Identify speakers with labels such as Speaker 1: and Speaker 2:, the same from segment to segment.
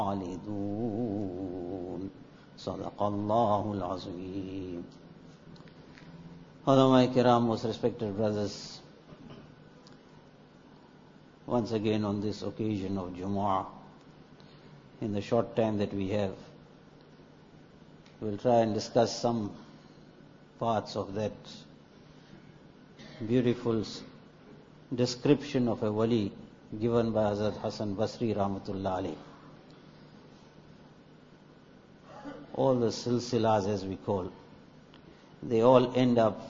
Speaker 1: خالدون صدق الله العظيم. Ulama Kiram, most respected brothers, once again on this occasion of Jumu'ah, in the short time that we have, we'll try and discuss some parts of that beautiful description of a wali given by Hazrat Hasan Basri Rahmatullah Alayh. All the silsilas, as we call, they all end up,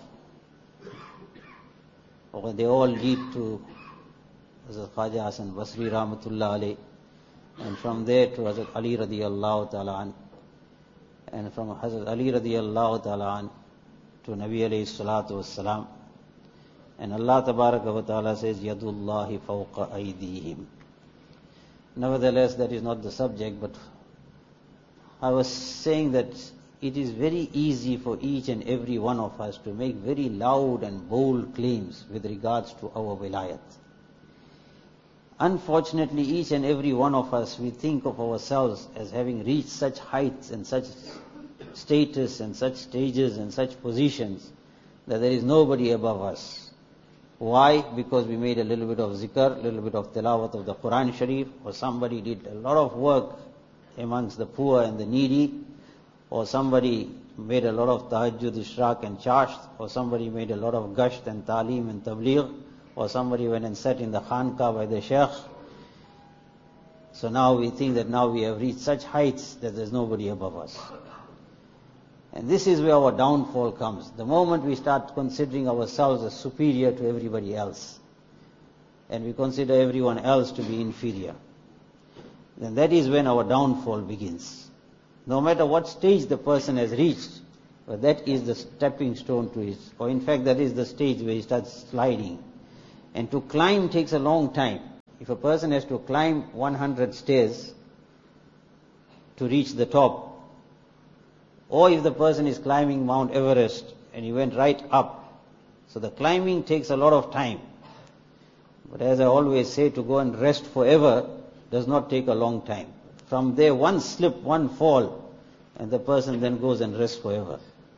Speaker 1: or they all lead to Hazrat Khaja Hasan Basri Rahmatullah Alayh, and from there to Hazrat Ali radiyallahu ta'ala an, and from Hazrat Ali radiyallahu ta'ala an to Nabi alayhi salatu wassalam. And Allah tabaraka wa ta'ala says, Yadullahi fawqa aydihim. Nevertheless, that is not the subject, but I was saying that it is very easy for each and every one of us to make very loud and bold claims with regards to our wilayat. Unfortunately, each and every one of us, we think of ourselves as having reached such heights and such status and such stages and such positions that there is nobody above us. Why? Because we made a little bit of zikr, a little bit of tilawat of the Quran Sharif, or somebody did a lot of work amongst the poor and the needy, or somebody made a lot of tahajjud, ishraq and chasht, or somebody made a lot of gasht and taaleem and tabligh, or somebody went and sat in the khanqah by the sheikh. So now we think that now we have reached such heights that there's nobody above us. And this is where our downfall comes. The moment we start considering ourselves as superior to everybody else, and we consider everyone else to be inferior, then that is when our downfall begins. No matter what stage the person has reached, but that is the stepping stone to his, or in fact that is the stage where he starts sliding. And to climb takes a long time. If a person has to climb 100 stairs to reach the top, or if the person is climbing Mount Everest and he went right up, so the climbing takes a lot of time. But as I always say, to go and rest forever does not take a long time. From there, one slip, one fall, and the person then goes and rests forever.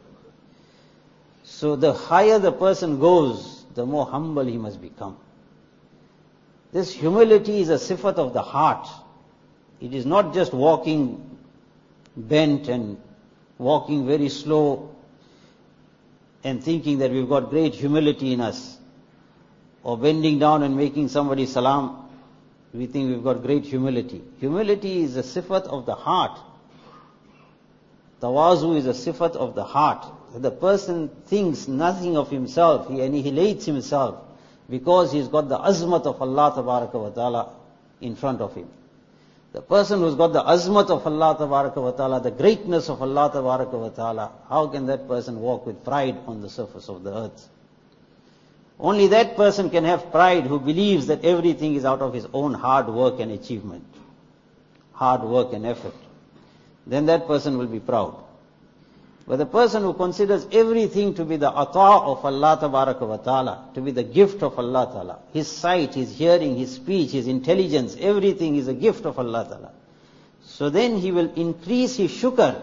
Speaker 1: So the higher the person goes, the more humble he must become. This humility is a sifat of the heart. It is not just walking bent and walking very slow and thinking that we've got great humility in us, or bending down and making somebody salam. We think we've got great humility. Humility is a sifat of the heart. Tawazu is a sifat of the heart. The person thinks nothing of himself, he annihilates himself because he's got the azmat of Allah tabaraka wa ta'ala in front of him. The person who's got the azmat of Allah tabaraka wa ta'ala, the greatness of Allah tabaraka wa ta'ala, how can that person walk with pride on the surface of the earth? Only that person can have pride who believes that everything is out of his own hard work and achievement, hard work and effort. Then that person will be proud. But the person who considers everything to be the ata of Allah tabaraka wa ta'ala, to be the gift of Allah ta'ala, his sight, his hearing, his speech, his intelligence, everything is a gift of Allah ta'ala. So then he will increase his shukr.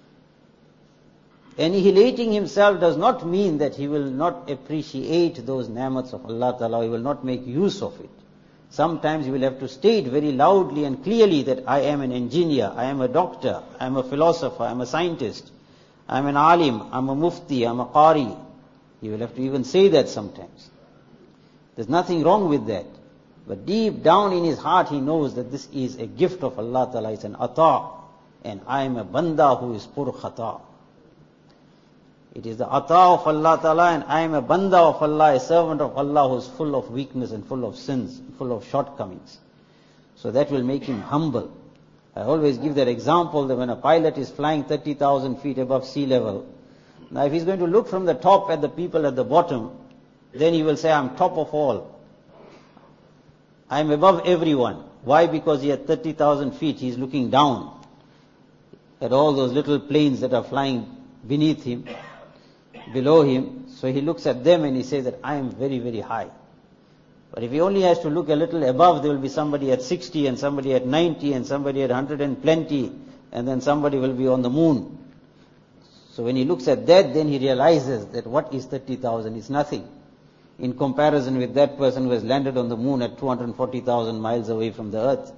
Speaker 1: Annihilating himself does not mean that he will not appreciate those ni'mats of Allah ta'ala, he will not make use of it. Sometimes he will have to state very loudly and clearly that I am an engineer, I am a doctor, I am a philosopher, I am a scientist, I am an alim, I am a mufti, I am a qari. He will have to even say that sometimes. There's nothing wrong with that. But deep down in his heart he knows that this is a gift of Allah ta'ala, it's an ata, and I am a banda who is pur khata. It is the ata of Allah ta'ala, and I am a banda of Allah, a servant of Allah who is full of weakness and full of sins, full of shortcomings. So that will make him humble. I always give that example that when a pilot is flying 30,000 feet above sea level, now if he's going to look from the top at the people at the bottom, then he will say, I'm top of all. I'm above everyone. Why? Because he at 30,000 feet, he's looking down at all those little planes that are flying beneath him, below him. So he looks at them and he says that I am very, very high. But if he only has to look a little above, there will be somebody at 60 and somebody at 90 and somebody at 100 and plenty, and then somebody will be on the moon. So when he looks at that, then he realizes that what is 30,000? It's nothing in comparison with that person who has landed on the moon at 240,000 miles away from the earth.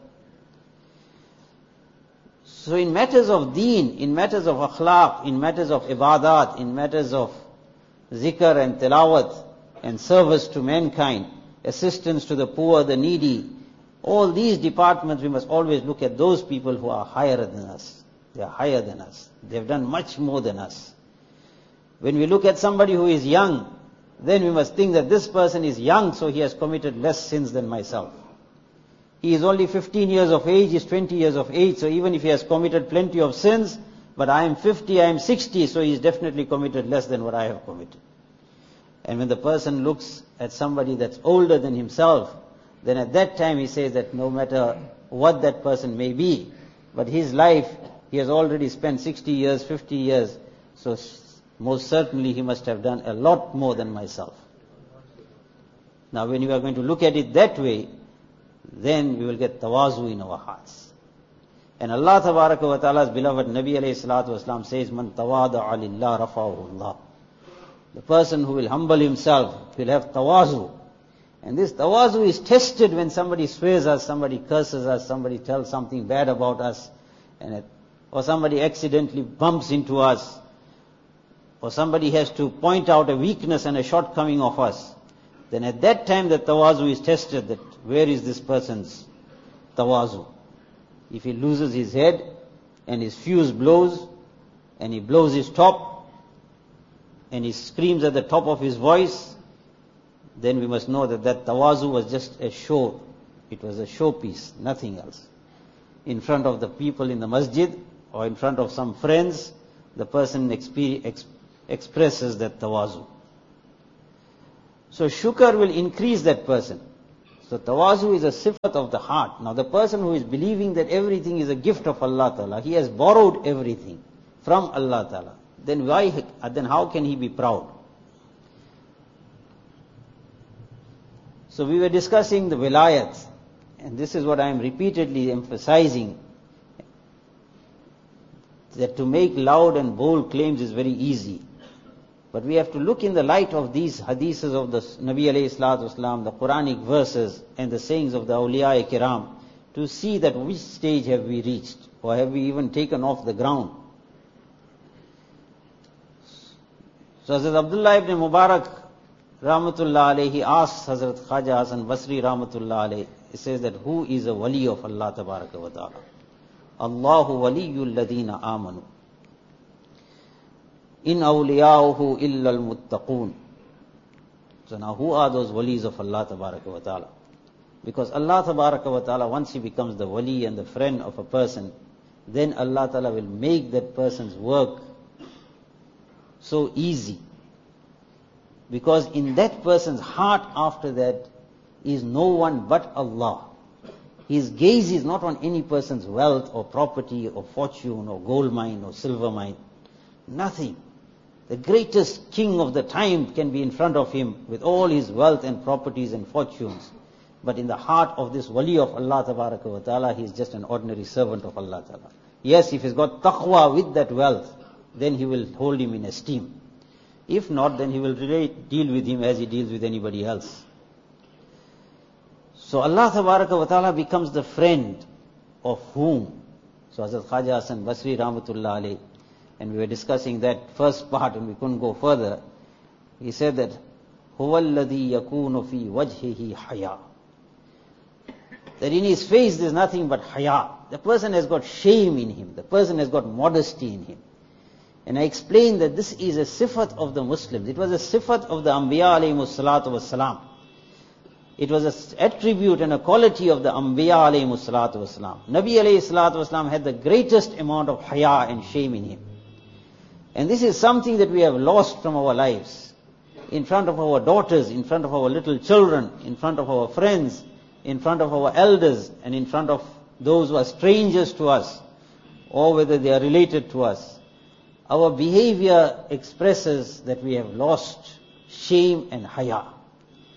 Speaker 1: So in matters of deen, in matters of akhlaq, in matters of ibadat, in matters of zikr and tilawat and service to mankind, assistance to the poor, the needy, all these departments, we must always look at those people who are higher than us. They are higher than us. They have done much more than us. When we look at somebody who is young, then we must think that this person is young, so he has committed less sins than myself. He is only 15 years of age, he is 20 years of age, so even if he has committed plenty of sins, but I am 50, I am 60, so he is definitely committed less than what I have committed. And when the person looks at somebody that's older than himself, then at that time he says that no matter what that person may be, but his life, he has already spent 60 years, 50 years, so most certainly he must have done a lot more than myself. Now when you are going to look at it that way, then we will get tawazu in our hearts. And Allah Tabaraka wa Ta'ala's beloved Nabi alayhi salatu wasalam says, Man tawada'a lillah rafa'ahu Allah. The person who will humble himself will have tawazu. And this tawazu is tested when somebody swears us, somebody curses us, somebody tells something bad about us, or somebody accidentally bumps into us, or somebody has to point out a weakness and a shortcoming of us. Then at that time the tawazu is tested, that where is this person's tawazu? If he loses his head and his fuse blows and he blows his top and he screams at the top of his voice, then we must know that that tawazu was just a show. It was a showpiece, nothing else. In front of the people in the masjid or in front of some friends, the person expresses that tawazu. So shukr will increase that person. So tawazu is a sifat of the heart. Now the person who is believing that everything is a gift of Allah Ta'ala, he has borrowed everything from Allah Ta'ala, then how can he be proud? So we were discussing the wilayat, and this is what I am repeatedly emphasizing, that to make loud and bold claims is very easy. But we have to look in the light of these hadiths of the Nabi alayhi salatu wasalam, the Quranic verses and the sayings of the awliya kiram, to see that which stage have we reached, or have we even taken off the ground. So Hazrat Abdullah ibn Mubarak Rahmatullah alayhi asks Hazrat Khaja Hasan Basri Rahmatullah alayhi, he says that who is a wali of Allah Tabaraka wa Ta'ala? Allahu waliyul ladina amanu. In awliyauhu illa al-muttaqun. So now who are those walis of Allah Tabaraka wa Ta'ala? Because Allah Tabaraka wa Ta'ala, once he becomes the wali and the friend of a person, then Allah Ta'ala will make that person's work so easy. Because in that person's heart after that is no one but Allah. His gaze is not on any person's wealth or property or fortune or gold mine or silver mine. Nothing. The greatest king of the time can be in front of him with all his wealth and properties and fortunes. But in the heart of this wali of Allah Tabaraka wa Ta'ala, he is just an ordinary servant of Allah Ta'ala. Yes, if he's got taqwa with that wealth, then he will hold him in esteem. If not, then he will deal with him as he deals with anybody else. So Allah Tabaraka wa Ta'ala becomes the friend of whom? So Hazrat Khaja Hasan Basri Rahmatullah alayhi, and we were discussing that first part and we couldn't go further. He said that هُوَ الَّذِي يَكُونُ فِي وَجْهِهِ حَيَاءٌ. That in his face there's nothing but haya. The person has got shame in him. The person has got modesty in him. And I explained that this is a sifat of the Muslims. It was a sifat of the Anbiya alayhimus salatu wassalam. It was an attribute and a quality of the Anbiya alayhimus salatu wassalam. Nabi alayhi salatu wassalam had the greatest amount of haya and shame in him. And this is something that we have lost from our lives. In front of our daughters, in front of our little children, in front of our friends, in front of our elders, and in front of those who are strangers to us, or whether they are related to us. Our behavior expresses that we have lost shame and haya.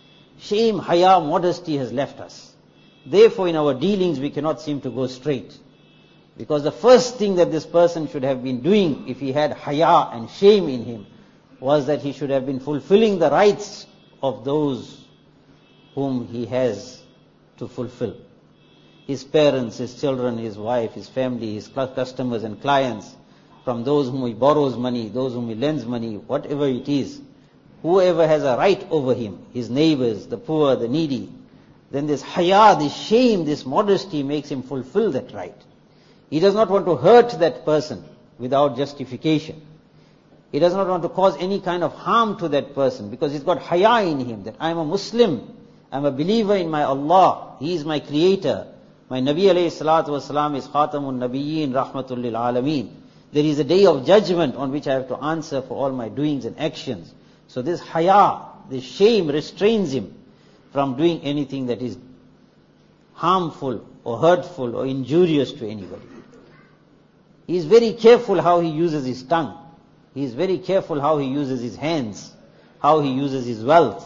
Speaker 1: Shame, haya, modesty has left us. Therefore, in our dealings, we cannot seem to go straight. Because the first thing that this person should have been doing, if he had haya and shame in him, was that he should have been fulfilling the rights of those whom he has to fulfill. His parents, his children, his wife, his family, his customers and clients, from those whom he borrows money, those whom he lends money, whatever it is, whoever has a right over him, his neighbors, the poor, the needy, then this haya, this shame, this modesty makes him fulfill that right. He does not want to hurt that person without justification. He does not want to cause any kind of harm to that person because he's got haya in him, that I am a Muslim, I am a believer in my Allah, He is my creator. My Nabi alayhi salatu wasalam is Khatamun Nabiyyin Rahmatul lil Alameen. There is a day of judgment on which I have to answer for all my doings and actions. So this haya, this shame restrains him from doing anything that is harmful or hurtful or injurious to anybody. He is very careful how he uses his tongue. He is very careful how he uses his hands, how he uses his wealth.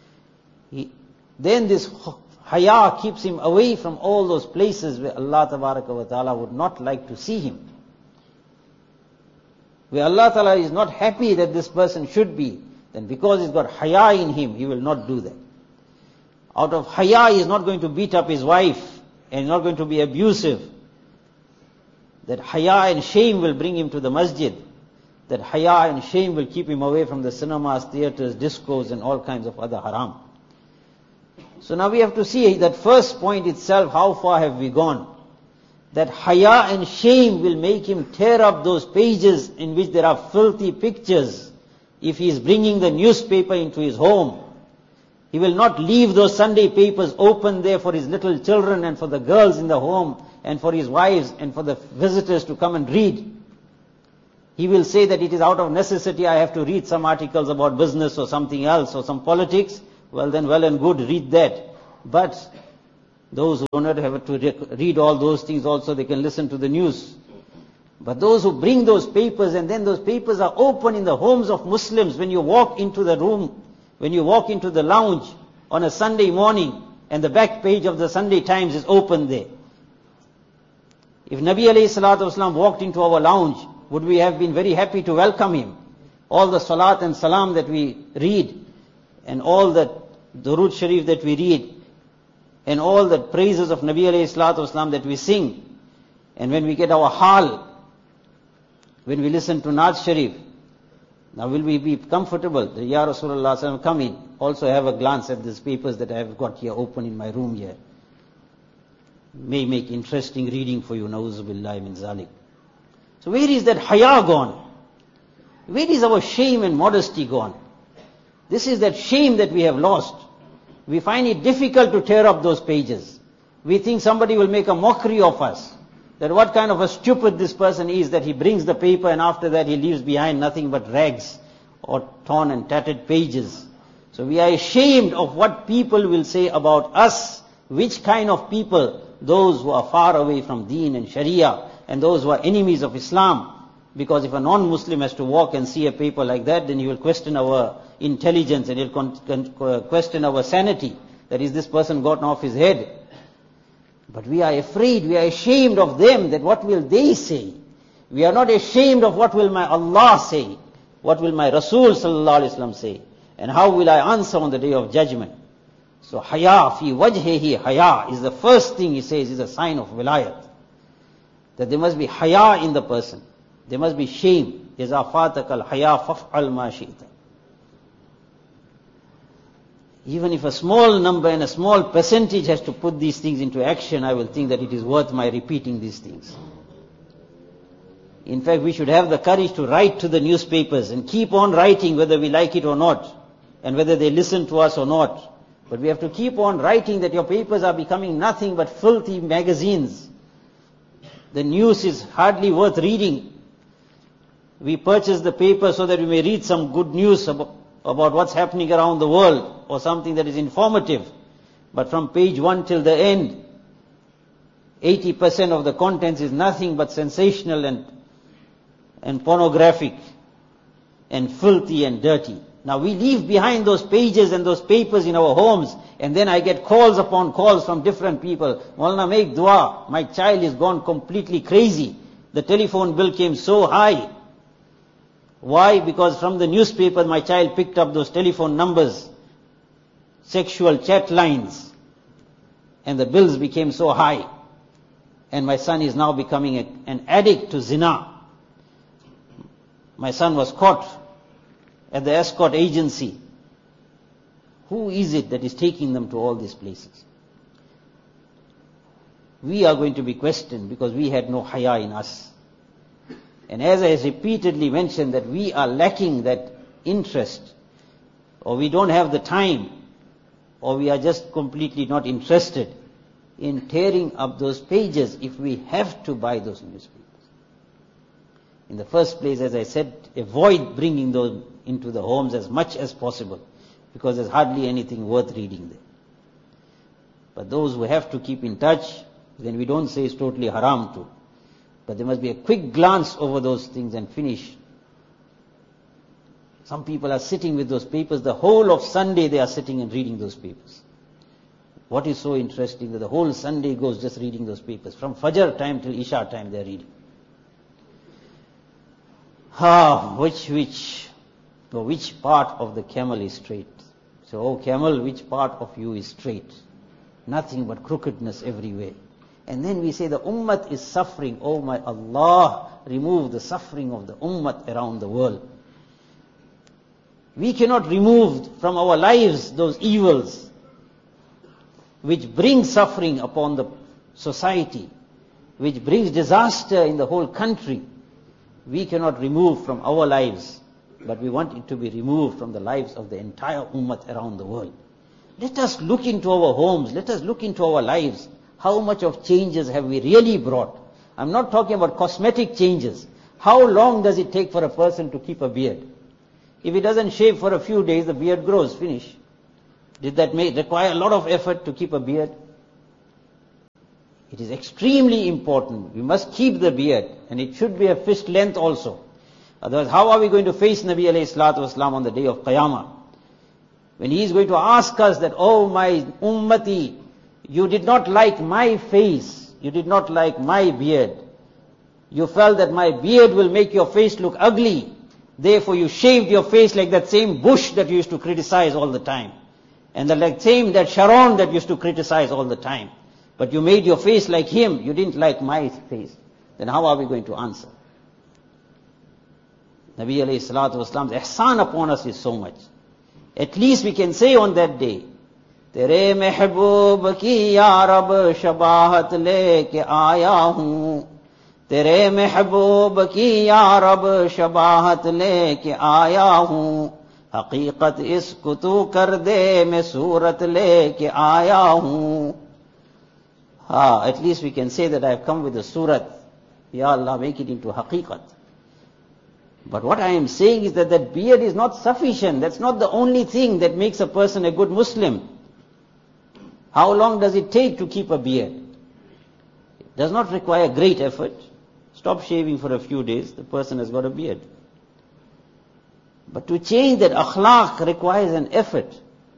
Speaker 1: Then this haya keeps him away from all those places where Allah Tabaraka wa Ta'ala would not like to see him. Where Allah Ta'ala is not happy that this person should be, then because he's got haya in him, he will not do that. Out of haya, he is not going to beat up his wife and not going to be abusive. That haya and shame will bring him to the masjid. That haya and shame will keep him away from the cinemas, theaters, discos and all kinds of other haram. So now we have to see that first point itself, how far have we gone? That haya and shame will make him tear up those pages in which there are filthy pictures. If he is bringing the newspaper into his home, he will not leave those Sunday papers open there for his little children and for the girls in the home and for his wives and for the visitors to come and read. He will say that it is out of necessity I have to read some articles about business or something else or some politics. Well then, well and good, read that. But those who do not have to read all those things also, they can listen to the news. But those who bring those papers and then those papers are open in the homes of Muslims, when you walk into the room, when you walk into the lounge on a Sunday morning and the back page of the Sunday Times is open there. If Nabi alayhi salatu wasalam walked into our lounge, would we have been very happy to welcome him? All the salat and salam that we read and all the Durood Sharif that we read and all the praises of Nabi alayhi salatu wasalam that we sing, and when we get our hal, when we listen to Naat Sharif, now will we be comfortable? The Ya Rasulullah sallallahu alaihi wasallam, come in, also have a glance at these papers that I have got here open in my room here. May make interesting reading for you, na'uzu billahi min zalik. So where is that haya gone? Where is our shame and modesty gone? This is that shame that we have lost. We find it difficult to tear up those pages. We think somebody will make a mockery of us. That what kind of a stupid this person is, that he brings the paper and after that he leaves behind nothing but rags or torn and tattered pages. So we are ashamed of what people will say about us. Which kind of people? Those who are far away from Deen and Sharia and those who are enemies of Islam. Because if a non-Muslim has to walk and see a paper like that, then he will question our intelligence and he'll question our sanity. That is, this person gotten off his head. But we are afraid, we are ashamed of them, that what will they say? We are not ashamed of what will my Allah say, what will my Rasul sallallahu alaihi wasallam say, and how will I answer on the day of judgment. So haya fi wajhihi, haya is the first thing he says, is a sign of wilayat. That there must be haya in the person. There must be shame. إِذَا فَاتَكَ الْحَيَا فَافْعَلْ مَا شِئْتَ. Even if a small number and a small percentage has to put these things into action, I will think that it is worth my repeating these things. In fact, we should have the courage to write to the newspapers and keep on writing whether we like it or not, and whether they listen to us or not. But we have to keep on writing that your papers are becoming nothing but filthy magazines. The news is hardly worth reading. We purchase the paper so that we may read some good news about what's happening around the world, or something that is informative. But from page 1 till the end, 80% of the contents is nothing but sensational and pornographic and filthy and dirty. Now we leave behind those pages and those papers in our homes, and then I get calls upon calls from different people. Maulana, make dua. My child is gone completely crazy. The telephone bill came so high. Why? Because from the newspaper my child picked up those telephone numbers, sexual chat lines, and the bills became so high. And my son is now becoming an addict to zina. My son was caught at the escort agency. Who is it that is taking them to all these places? We are going to be questioned because we had no haya in us. And as I repeatedly mentioned, that we are lacking that interest, or we don't have the time, or we are just completely not interested in tearing up those pages if we have to buy those newspapers. In the first place, as I said, avoid bringing those into the homes as much as possible, because there's hardly anything worth reading there. But those who have to keep in touch, then we don't say it's totally haram to. But there must be a quick glance over those things and finish. Some people are sitting with those papers, the whole of Sunday they are sitting and reading those papers. What is so interesting that the whole Sunday goes just reading those papers. From Fajr time till Isha time they are reading. Which part of the camel is straight? So, oh camel, which part of you is straight? Nothing but crookedness everywhere. And then we say the ummah is suffering. Oh my Allah, remove the suffering of the ummah around the world. We cannot remove from our lives those evils which bring suffering upon the society, which brings disaster in the whole country. We cannot remove from our lives, but we want it to be removed from the lives of the entire ummah around the world. Let us look into our homes, let us look into our lives. How much of changes have we really brought? I'm not talking about cosmetic changes. How long does it take for a person to keep a beard? If he doesn't shave for a few days, the beard grows, finish. Did that require a lot of effort to keep a beard? It is extremely important. We must keep the beard, and it should be a fist length also. Otherwise, how are we going to face Nabi alayhi salatu wasalam on the day of Qiyamah? When he is going to ask us that, oh my ummati, you did not like my face, you did not like my beard. You felt that my beard will make your face look ugly. Therefore you shaved your face like that same Bush that you used to criticize all the time. And that Sharon that used to criticize all the time. But you made your face like him, you didn't like my face. Then how are we going to answer? Nabi alayhi salatu wasalam's ihsan upon us is so much. At least we can say on that day, तेरे महबूब की या रब शबाहत लेके आया हूँ, तेरे महबूब की या रब शबाहत लेके आया हूँ, हकीकत इसको तू कर दे मैं सूरत लेके आया हूँ. At least we can say that I have come with the surat. Ya Allah, make it into haqiqat. But what I am saying is that beard is not sufficient. That's not the only thing that makes a person a good Muslim. How long does it take to keep a beard? It does not require great effort. Stop shaving for a few days, the person has got a beard. But to change that akhlaq requires an effort.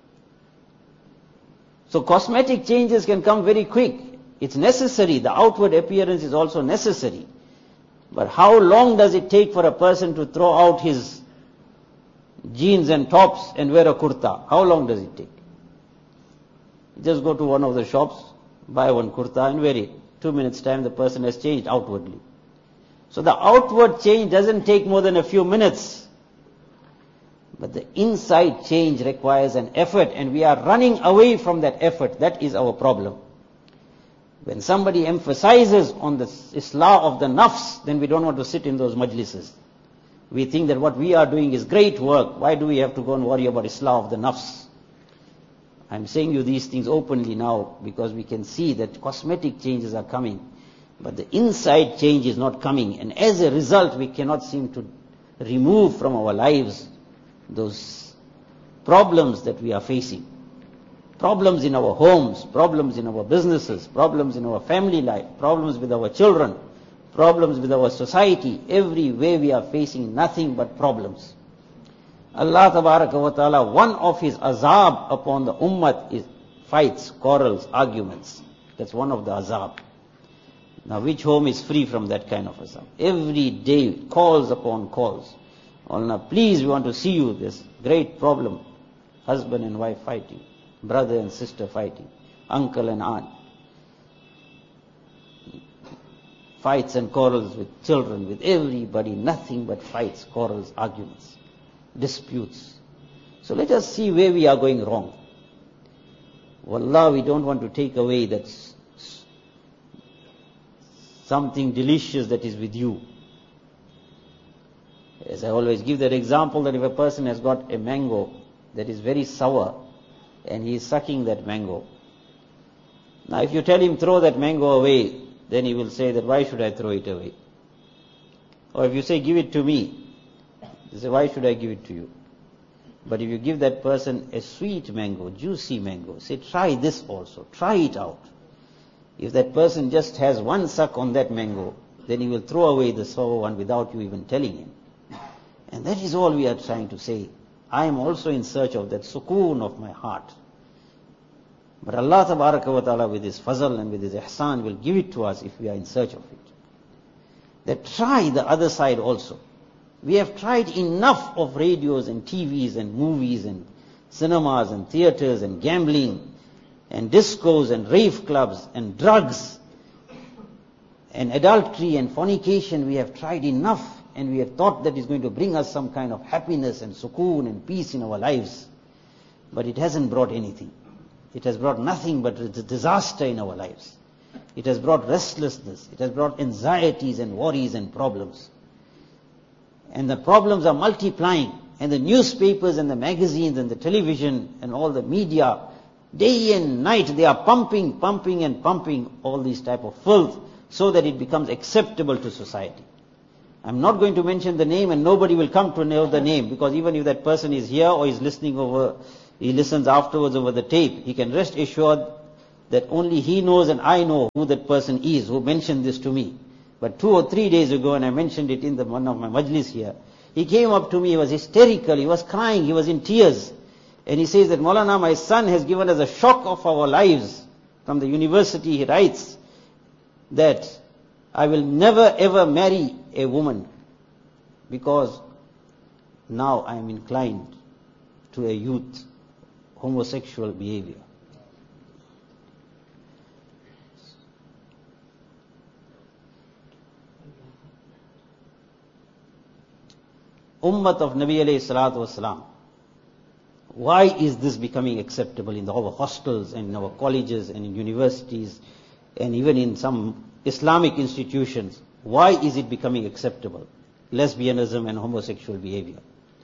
Speaker 1: So cosmetic changes can come very quick. It's necessary. The outward appearance is also necessary. But how long does it take for a person to throw out his jeans and tops and wear a kurta? How long does it take? Just go to one of the shops, buy one kurta and wear it. 2 minutes time the person has changed outwardly. So the outward change doesn't take more than a few minutes. But the inside change requires an effort, and we are running away from that effort. That is our problem. When somebody emphasizes on the islah of the nafs, then we don't want to sit in those majlises. We think that what we are doing is great work. Why do we have to go and worry about islah of the nafs? I'm saying you these things openly now because we can see that cosmetic changes are coming. But the inside change is not coming. And as a result, we cannot seem to remove from our lives those problems that we are facing. Problems in our homes, problems in our businesses, problems in our family life, problems with our children, problems with our society. Everywhere we are facing nothing but problems. Allah Tabaraka wa Ta'ala, one of His azab upon the ummah is fights, quarrels, arguments. That's one of the azab. Now which home is free from that kind of azab? Every day, calls upon calls. Allah, please, we want to see you. This great problem. Husband and wife fighting. Brother and sister fighting. Uncle and aunt. Fights and quarrels with children, with everybody. Nothing but fights, quarrels, arguments, disputes. So let us see where we are going wrong. Wallah, we don't want to take away that something delicious that is with you. As I always give that example, that if a person has got a mango that is very sour and he is sucking that mango. Now if you tell him throw that mango away, then he will say that why should I throw it away? Or if you say give it to me, he say why should I give it to you? But if you give that person a sweet mango, juicy mango, say try this also, try it out. If that person just has one suck on that mango, then he will throw away the sour one without you even telling him. And that is all we are trying to say. I am also in search of that sukoon of my heart. But Allah Tabaraka wa Ta'ala with His fazl and with His ihsan will give it to us if we are in search of it. That try the other side also. We have tried enough of radios and TVs and movies and cinemas and theaters and gambling and discos and rave clubs and drugs and adultery and fornication. We have tried enough, and we have thought that is going to bring us some kind of happiness and sukoon and peace in our lives. But it hasn't brought anything. It has brought nothing but disaster in our lives. It has brought restlessness. It has brought anxieties and worries and problems. And the problems are multiplying. And the newspapers and the magazines and the television and all the media, day and night, they are pumping all these type of filth so that it becomes acceptable to society. I'm not going to mention the name, and nobody will come to know the name, because even if that person is here or is listening over, he listens afterwards over the tape, he can rest assured that only he knows and I know who that person is who mentioned this to me. But 2 or 3 days ago, and I mentioned it in one of my majlis here, he came up to me, he was hysterical, he was crying, he was in tears. And he says that, Maulana, my son has given us a shock of our lives. From the university he writes that I will never ever marry a woman because now I am inclined to a youth homosexual behavior. Ummat of Nabi alayhi salatu wasalam. Why is this becoming acceptable in our hostels and in our colleges and in universities and even in some Islamic institutions? Why is it becoming acceptable? Lesbianism and homosexual behavior.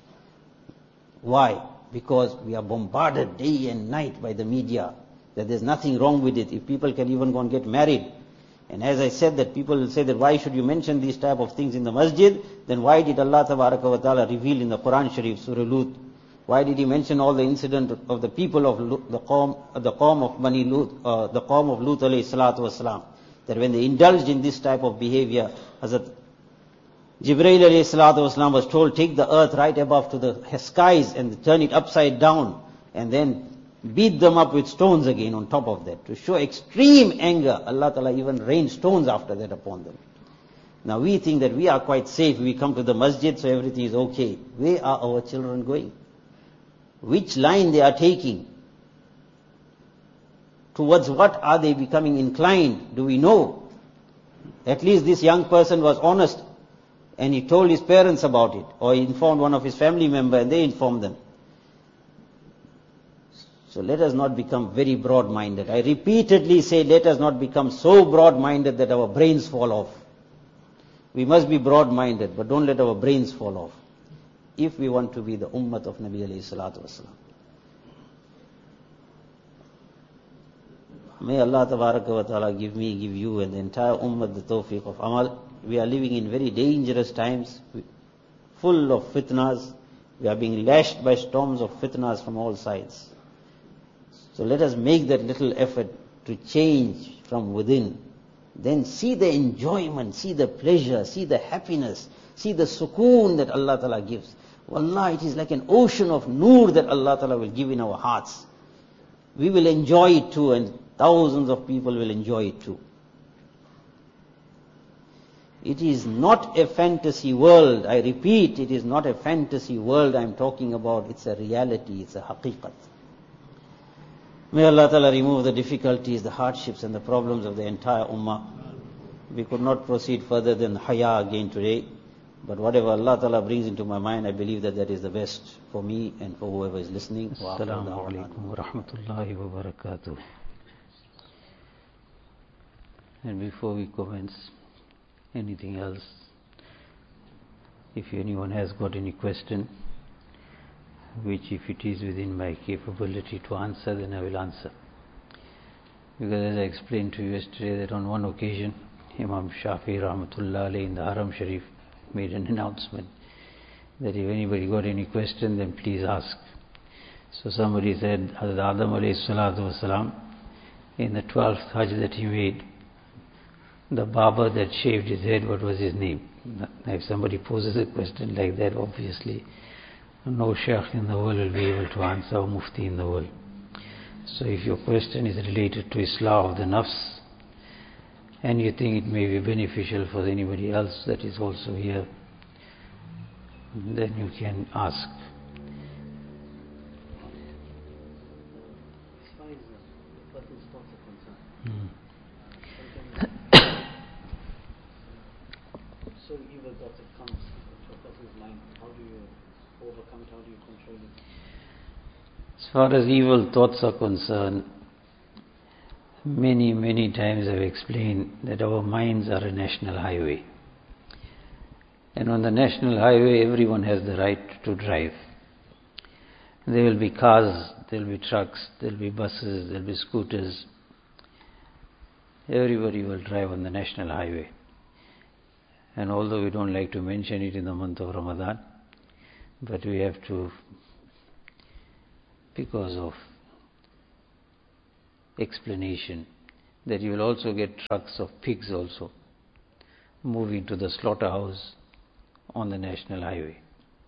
Speaker 1: Why? Because we are bombarded day and night by the media that there's nothing wrong with it. If people can even go and get married. And as I said, that people will say that why should you mention these type of things in the masjid? Then why did Allah Tabaraka wa Ta'ala reveal in the Quran Sharif, Surah Lut? Why did He mention all the incident of the people of Lut, the Qawm of Bani Lut, the Qawm of Lut alayhi salatu wasalam? That when they indulged in this type of behavior, Hazrat Jibreel alayhi salatu wasalam was told, take the earth right above to the skies and turn it upside down and then beat them up with stones again on top of that. To show extreme anger, Allah Ta'ala even rained stones after that upon them. Now we think that we are quite safe. We come to the masjid, so everything is okay. Where are our children going? Which line they are taking? Towards what are they becoming inclined? Do we know? At least this young person was honest and he told his parents about it, or he informed one of his family members and they informed them. So let us not become very broad-minded. I repeatedly say let us not become so broad-minded that our brains fall off. We must be broad-minded, but don't let our brains fall off. If we want to be the ummat of Nabi alayhi salatu wasalam. May Allah Tabaraka wa Ta'ala give me, give you and the entire ummah the tawfiq of amal. We are living in very dangerous times, full of fitnas. We are being lashed by storms of fitnas from all sides. So let us make that little effort to change from within. Then see the enjoyment, see the pleasure, see the happiness, see the sukoon that Allah Ta'ala gives. Wallah, it is like an ocean of noor that Allah Ta'ala will give in our hearts. We will enjoy it too, and thousands of people will enjoy it too. It is not a fantasy world. I repeat, it is not a fantasy world I am talking about. It's a reality, it's a haqiqat. May Allah Ta'ala remove the difficulties, the hardships and the problems of the entire ummah. We could not proceed further than haya again today. But whatever Allah Ta'ala brings into my mind, I believe that that is the best for me and for whoever is listening.
Speaker 2: Assalamu alaikum wa rahmatullahi wa barakatuh. And before we commence anything else, if anyone has got any question, which if it is within my capability to answer, then I will answer. Because as I explained to you yesterday, that on one occasion, Imam Shafi Rahmatullah Alayhi in the Haram Sharif made an announcement that if anybody got any question, then please ask. So somebody said, Hazrat Adam alayhi salatu wasalam, in the 12th Hajj that he made, the barber that shaved his head, what was his name? Now if somebody poses a question like that, obviously no sheikh in the world will be able to answer, or mufti in the world. So if your question is related to Islah of the nafs, and you think it may be beneficial for anybody else that is also here, then you can ask.
Speaker 3: As far as the person's thoughts are concerned, so evil thoughts that comes into a person's mind, how do you overcome it, how do you control it?
Speaker 2: As far as evil thoughts are concerned, many times I've explained that our minds are a national highway. And on the national highway, everyone has the right to drive. There will be cars, there will be trucks, there will be buses, there will be scooters. Everybody will drive on the national highway. And although we don't like to mention it in the month of Ramadan, but we have to, because of explanation, that you will also get trucks of pigs also moving to the slaughterhouse on the national highway.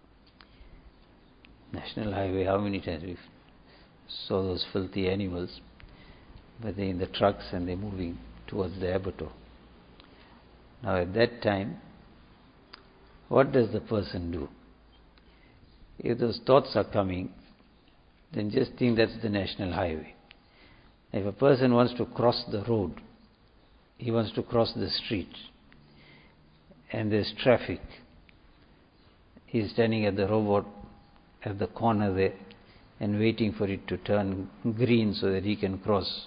Speaker 2: National highway, how many times we saw those filthy animals, but they're in the trucks and they're moving towards the abattoir. Now at that time, what does the person do? If those thoughts are coming, then just think that's the national highway. If a person wants to cross the road, he wants to cross the street, and there's traffic, he's standing at the robot at the corner there and waiting for it to turn green so that he can cross,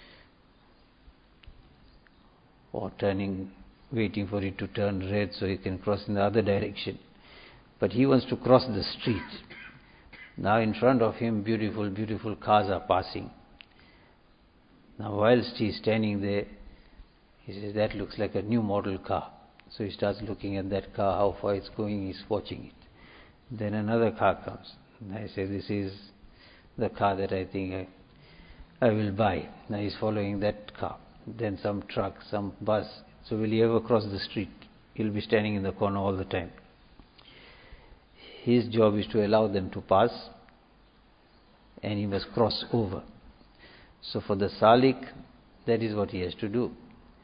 Speaker 2: or waiting for it to turn red so he can cross in the other direction. But he wants to cross the street. Now in front of him, beautiful cars are passing. Now whilst he's standing there, he says, that looks like a new model car. So he starts looking at that car, how far it's going, he's watching it. Then another car comes. And I say, this is the car that I think I will buy. Now he's following that car. Then some truck, some bus. So will he ever cross the street? He'll be standing in the corner all the time. His job is to allow them to pass, and he must cross over. So for the salik, that is what he has to do.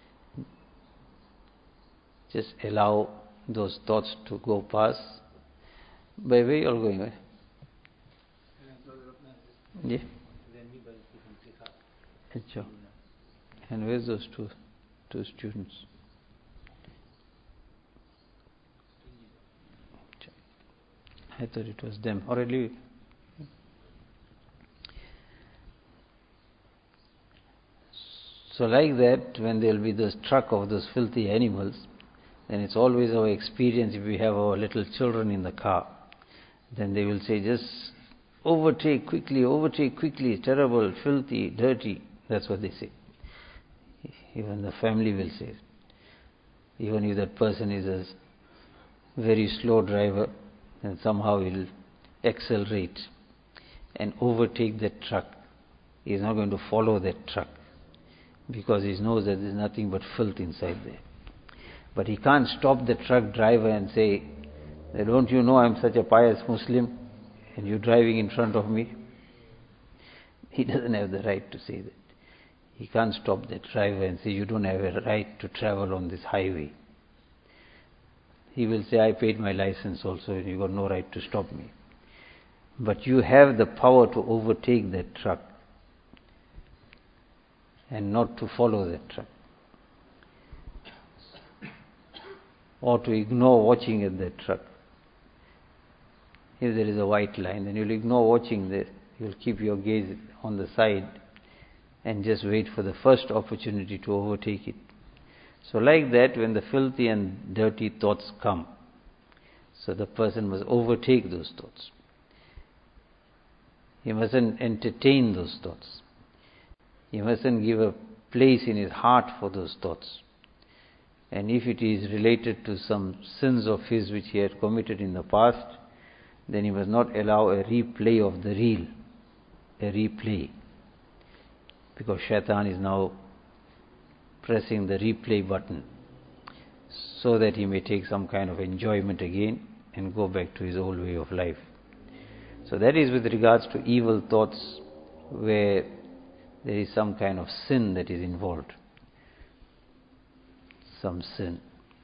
Speaker 2: Just allow those thoughts to go past. By where you all going? Right? Yeah. And where's those two students? I thought it was them. Already. So like that, when there will be this truck of those filthy animals, then it's always our experience, if we have our little children in the car, then they will say, just overtake quickly, terrible, filthy, dirty. That's what they say. Even the family will say. Even if that person is a very slow driver, then somehow he'll accelerate and overtake that truck. He's not going to follow that truck, because he knows that there's nothing but filth inside there. But he can't stop the truck driver and say, that, don't you know I'm such a pious Muslim and you're driving in front of me? He doesn't have the right to say that. He can't stop that driver and say, you don't have a right to travel on this highway. He will say, I paid my license also and you got no right to stop me. But you have the power to overtake that truck and not to follow that truck, or to ignore watching at that truck. If there is a white line, then you'll ignore watching there. You'll keep your gaze on the side and just wait for the first opportunity to overtake it. So like that, when the filthy and dirty thoughts come, so the person must overtake those thoughts. He mustn't entertain those thoughts. He mustn't give a place in his heart for those thoughts. And if it is related to some sins of his which he had committed in the past, then he must not allow a replay of the reel, a replay. Because shaitan is now pressing the replay button so that he may take some kind of enjoyment again and go back to his old way of life. So that is with regards to evil thoughts where there is some kind of sin that is involved. Some sin.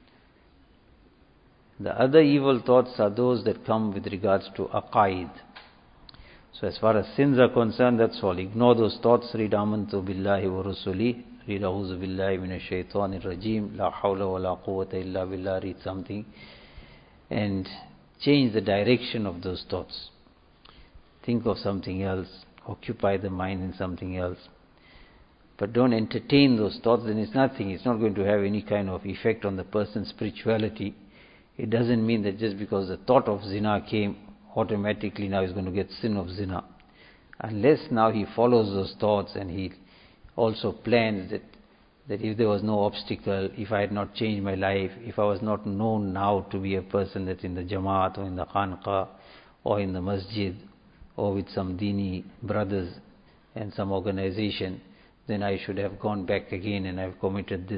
Speaker 2: The other evil thoughts are those that come with regards to aqaid. So as far as sins are concerned, that's all. Ignore those thoughts. Read amantu billahi wa rasuli. Read a'udhu billahi minash shaitanir rajim. La hawla wa la quwwata illa billah. Read something. And change the direction of those thoughts. Think of something else. Occupy the mind in something else. But don't entertain those thoughts, then it's nothing. It's not going to have any kind of effect on the person's spirituality. It doesn't mean that just because the thought of zina came, automatically now he's going to get sin of zina. Unless now he follows those thoughts and he also plans that if there was no obstacle, if I had not changed my life, if I was not known now to be a person that's in the Jamaat or in the Khanqa or in the Masjid or with some Dini brothers and some organization, then I should have gone back again and I've committed this